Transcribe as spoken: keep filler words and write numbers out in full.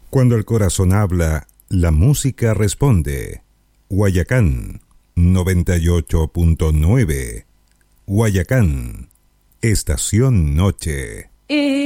Cuando el corazón habla, la música responde. Guayacán noventa y ocho punto nueve. Guayacán, Estación Noche.